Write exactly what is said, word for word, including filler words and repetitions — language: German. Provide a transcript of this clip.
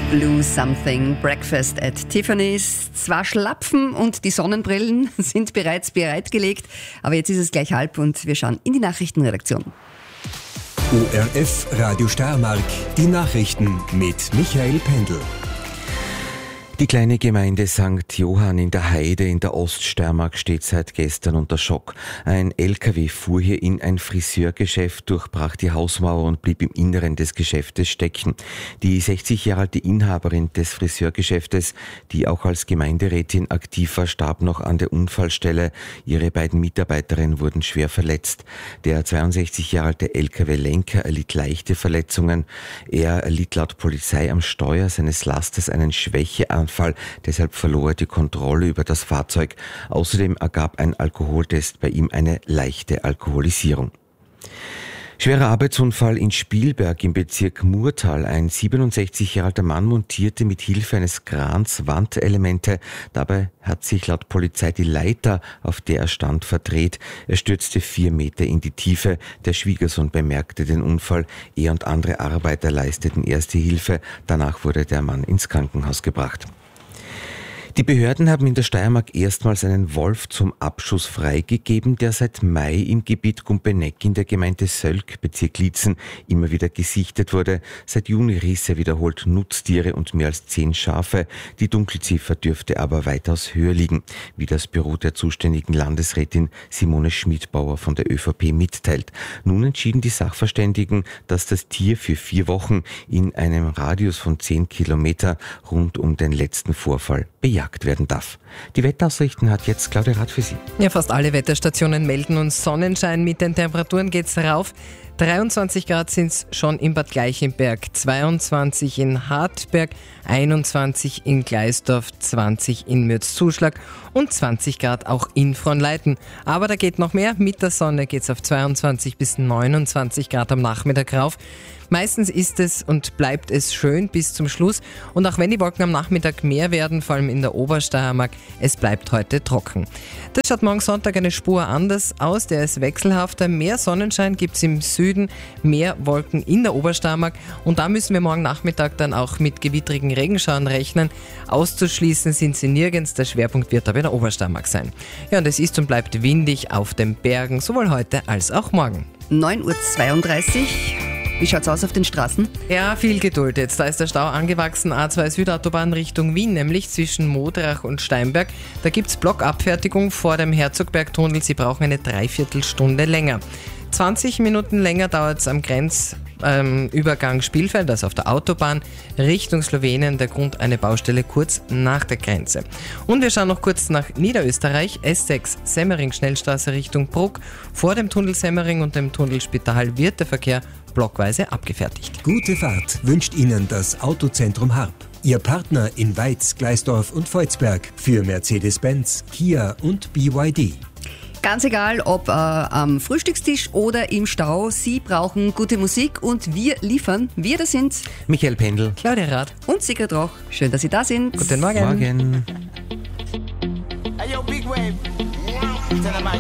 Blue Something, Breakfast at Tiffany's. Zwar Schlapfen und die Sonnenbrillen sind bereits bereitgelegt, aber jetzt ist es gleich halb und wir schauen in die Nachrichtenredaktion. O R F Radio Steiermark, die Nachrichten mit Michael Pendl. Die kleine Gemeinde Sankt Johann in der Heide in der Oststeiermark steht seit gestern unter Schock. Ein L K W fuhr hier in ein Friseurgeschäft, durchbrach die Hausmauer und blieb im Inneren des Geschäftes stecken. Die sechzig Jahre alte Inhaberin des Friseurgeschäftes, die auch als Gemeinderätin aktiv war, starb noch an der Unfallstelle. Ihre beiden Mitarbeiterinnen wurden schwer verletzt. Der zweiundsechzig Jahre alte L K W-Lenker erlitt leichte Verletzungen. Er erlitt laut Polizei am Steuer seines Lasters einen Schwächeanfall. Deshalb verlor er die Kontrolle über das Fahrzeug. Außerdem ergab ein Alkoholtest bei ihm eine leichte Alkoholisierung. Schwerer Arbeitsunfall in Spielberg im Bezirk Murtal. Ein siebenundsechzig Jahre alter Mann montierte mit Hilfe eines Krans Wandelemente. Dabei hat sich laut Polizei die Leiter, auf der er stand, verdreht. Er stürzte vier Meter in die Tiefe. Der Schwiegersohn bemerkte den Unfall. Er und andere Arbeiter leisteten erste Hilfe. Danach wurde der Mann ins Krankenhaus gebracht. Die Behörden haben in der Steiermark erstmals einen Wolf zum Abschuss freigegeben, der seit Mai im Gebiet Gumpeneck in der Gemeinde Sölk, Bezirk Liezen, immer wieder gesichtet wurde. Seit Juni riss er wiederholt Nutztiere und mehr als zehn Schafe. Die Dunkelziffer dürfte aber weitaus höher liegen, wie das Büro der zuständigen Landesrätin Simone Schmidbauer von der ÖVP mitteilt. Nun entschieden die Sachverständigen, dass das Tier für vier Wochen in einem Radius von zehn Kilometer rund um den letzten Vorfall bejagt werden darf. Die Wetteraussichten hat jetzt Claudia Rath für Sie. Ja, fast alle Wetterstationen melden uns Sonnenschein. Mit den Temperaturen geht's rauf. dreiundzwanzig Grad sind es schon in Bad Gleichenberg, zweiundzwanzig in Hartberg, einundzwanzig in Gleisdorf, zwanzig in Mürzzuschlag und zwanzig Grad auch in Fronleiten. Aber da geht noch mehr. Mit der Sonne geht's auf zweiundzwanzig bis neunundzwanzig Grad am Nachmittag rauf. Meistens ist es und bleibt es schön bis zum Schluss. Und auch wenn die Wolken am Nachmittag mehr werden, vor allem in der Obersteiermark, es bleibt heute trocken. Das schaut morgen Sonntag eine Spur anders aus. Der ist wechselhafter. Mehr Sonnenschein gibt es im Süden, mehr Wolken in der Obersteiermark. Und da müssen wir morgen Nachmittag dann auch mit gewittrigen Regenschauern rechnen. Auszuschließen sind sie nirgends. Der Schwerpunkt wird aber in der Obersteiermark sein. Ja, und es ist und bleibt windig auf den Bergen, sowohl heute als auch morgen. neun Uhr zweiunddreißig. Wie schaut's aus auf den Straßen? Ja, viel Geduld jetzt. Da ist der Stau angewachsen, A zwei Südautobahn Richtung Wien, nämlich zwischen Moderach und Steinberg. Da gibt's Blockabfertigung vor dem Herzogbergtunnel. Sie brauchen eine Dreiviertelstunde länger. zwanzig Minuten länger dauert es am Grenzübergang ähm, Spielfeld, also auf der Autobahn Richtung Slowenien. Der Grund eine Baustelle kurz nach der Grenze. Und wir schauen noch kurz nach Niederösterreich. S sechs Semmering Schnellstraße Richtung Bruck. Vor dem Tunnel Semmering und dem Tunnel Spital wird der Verkehr blockweise abgefertigt. Gute Fahrt wünscht Ihnen das Autozentrum Harp. Ihr Partner in Weiz, Gleisdorf und Volzberg für Mercedes-Benz, Kia und B Y D. Ganz egal, ob äh, am Frühstückstisch oder im Stau, Sie brauchen gute Musik und wir liefern. Wir, das sind Michael Pendl, Claudia Rath und Sigrid Roch. Schön, dass Sie da sind. Guten Morgen. Morgen. Hey, yo, big wave.